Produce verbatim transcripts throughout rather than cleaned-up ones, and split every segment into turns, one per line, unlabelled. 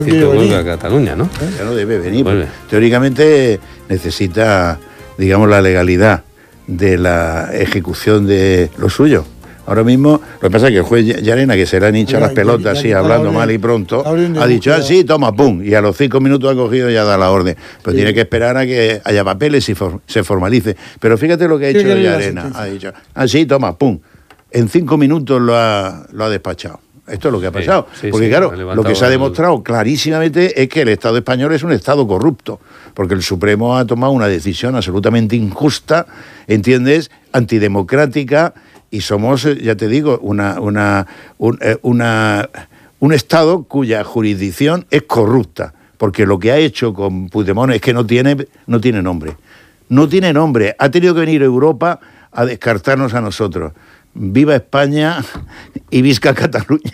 Que vuelve a Cataluña, ¿no?
Ya no debe venir. Vuelve. Teóricamente necesita, digamos, la legalidad de la ejecución de lo suyo. Ahora mismo, lo que pasa es que el juez Llarena, que se le han hinchado las pelotas así, hablando mal y pronto, ha dicho, ah, sí, toma, pum, y a los cinco minutos ha cogido y ya da la orden. Pero sí, tiene que esperar a que haya papeles y for se formalice. Pero fíjate lo que ha hecho Llarena. Ha dicho, ah, sí, toma, pum. En cinco minutos lo ha, lo ha despachado. Esto es lo que ha pasado. Sí, sí, porque sí, claro, lo que se ha demostrado el... clarísimamente es que el Estado español es un Estado corrupto, porque el Supremo ha tomado una decisión absolutamente injusta, ¿entiendes?, antidemocrática, y somos, ya te digo, una, una, un, una, un Estado cuya jurisdicción es corrupta, porque lo que ha hecho con Puigdemont es que no tiene, no tiene nombre. No tiene nombre. Ha tenido que venir a Europa a descartarnos a nosotros. Viva España y visca Cataluña.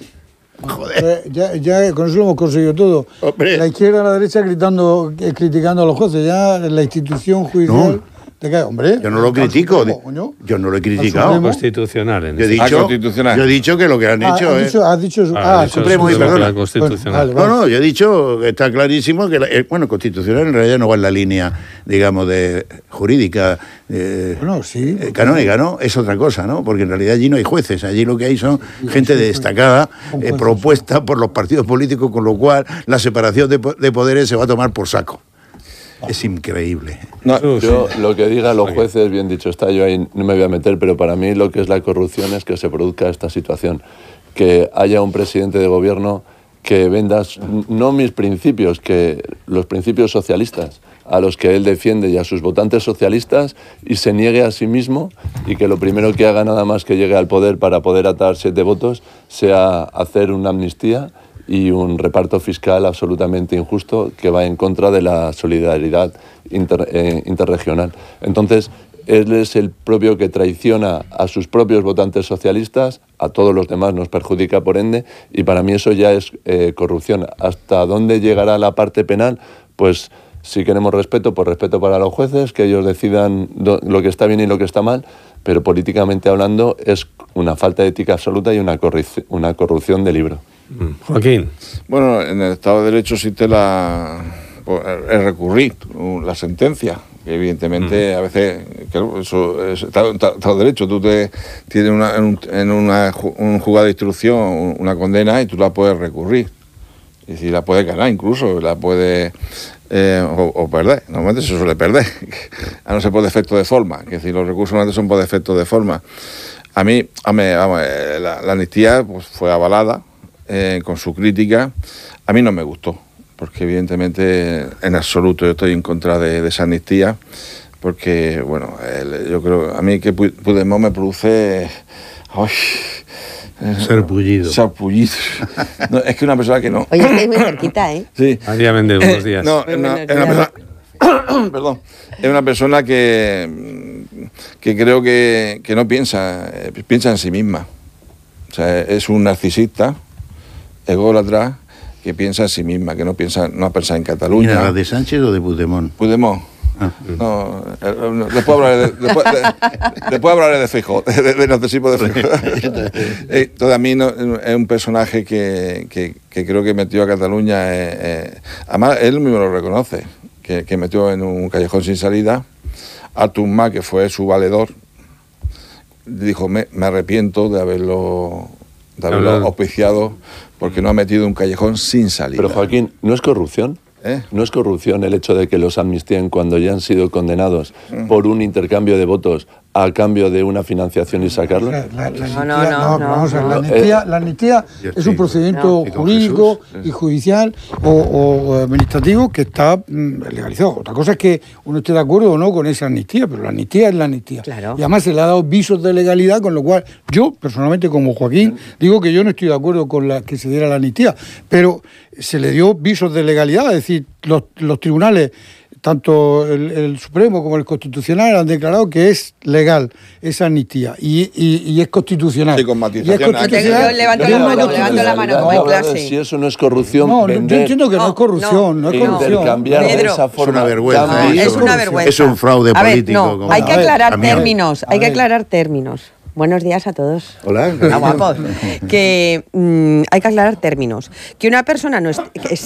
Joder. Ya, ya con eso lo hemos conseguido todo. Hombre. La izquierda y la derecha gritando, eh, criticando a los jueces, ya la institución judicial... No. ¿Te cae, hombre?
Yo no lo critico. Supremo, yo no lo he criticado.
Constitucional. En
yo, he dicho, ah, constitucional. Yo he dicho que lo que han
ah,
hecho
has
es...
Dicho, has dicho...
Ah, ah Supremo y perdona.
Constitucional. Bueno, no, no, yo he dicho que está clarísimo que... La, eh, bueno, constitucional en realidad no va en la línea, digamos, de jurídica, eh,
bueno, sí,
eh, canónica, ¿no? Es otra cosa, ¿no? Porque en realidad allí no hay jueces. Allí lo que hay son sí, gente sí, destacada, eh, propuesta por los partidos políticos, con lo cual la separación de, de poderes se va a tomar por saco. Es increíble.
No, yo lo que diga los jueces, bien dicho está, yo ahí no me voy a meter, pero para mí lo que es la corrupción es que se produzca esta situación, que haya un presidente de gobierno que venda no mis principios, que los principios socialistas a los que él defiende y a sus votantes socialistas, y se niegue a sí mismo, y que lo primero que haga nada más que llegue al poder para poder atar siete votos sea hacer una amnistía y un reparto fiscal absolutamente injusto que va en contra de la solidaridad inter, eh, interregional. Entonces, él es el propio que traiciona a sus propios votantes socialistas, a todos los demás nos perjudica por ende, y para mí eso ya es eh, corrupción. ¿Hasta dónde llegará la parte penal? Pues si queremos respeto, pues respeto para los jueces, que ellos decidan do, lo que está bien y lo que está mal, pero políticamente hablando es una falta de ética absoluta y una, una corrupción de libro.
Joaquín.
Bueno, en el Estado de Derecho existe la, el recurrir la sentencia, que evidentemente mm. a veces, claro, eso es Estado, estado de Derecho, tú te tienes una, en, un, en una, un juzgado de instrucción una condena y tú la puedes recurrir, y si la puedes ganar incluso, la puedes eh, o, o perder. Normalmente se suele perder, a no ser por defecto de forma, que si los recursos normalmente son por defecto de forma. A mí, a mí vamos, la, la amnistía pues, fue avalada Eh, con su crítica. A mí no me gustó, porque evidentemente en absoluto yo estoy en contra de, de esa amnistía, porque, bueno, el, yo creo, a mí que Puigdemont me produce... Ay,
Sarpullido.
Sarpullido. No, es que una persona que no...
Oye, estáis muy cerquita, ¿eh?
Sí.
María Méndez, buenos días.
Eh, no, es una, es una persona... Perdón. Es una persona que, que creo que, que no piensa, eh, piensa en sí misma. O sea, es un narcisista, ególatra, que piensa en sí misma, que no piensa, no ha pensado en Cataluña.
¿Mira, la de Sánchez o de Puigdemont?
Puigdemont. Ah. No, no, después hablaré de, después, de, después hablaré de Feijóo, de, de, de narcisismo de Feijóo. Entonces, a mí no, es un personaje que, que, que creo que metió a Cataluña, eh, eh, además él mismo lo reconoce, que, que metió en un callejón sin salida. Artur Mas, que fue su valedor, dijo, me, me arrepiento de haberlo, de haberlo auspiciado, porque no ha metido un callejón sin salida.
Pero Joaquín, ¿no es corrupción? ¿Eh? ¿No es corrupción el hecho de que los amnistíen cuando ya han sido condenados mm. por un intercambio de votos a cambio de una financiación y sacarlos?
La, la, la
no, no, no, no, no,
vamos a ver,
no.
La amnistía,
Eh,
la amnistía es un procedimiento
no.
jurídico y judicial o, o administrativo que está mm, legalizado. Otra cosa es que uno esté de acuerdo o no con esa amnistía, pero la amnistía es la amnistía.
Claro.
Y además se le ha dado visos de legalidad, con lo cual yo, personalmente, como Joaquín, digo que yo no estoy de acuerdo con la que se diera la amnistía, pero se le dio visos de legalidad, es decir, los, los tribunales, tanto el, el Supremo como el Constitucional, han declarado que es legal esa amnistía y, y, y es constitucional.
Sí, con matizaciones.
Y es constitucional.
Yo levanto la mano, levanto la mano como en clase.
Si eso no es corrupción,
no,
vender,
yo entiendo que no, no es corrupción, no, no es corrupción.
Intercambiar de esa forma.
Es una vergüenza.
No,
eso.
Es una vergüenza.
Es un fraude
a ver,
político.
no,
como
hay que aclarar
ver,
términos, hay que aclarar términos. Buenos días a todos.
Hola.
Hola, guapos. Que mm, hay que aclarar términos. Que una persona no est- que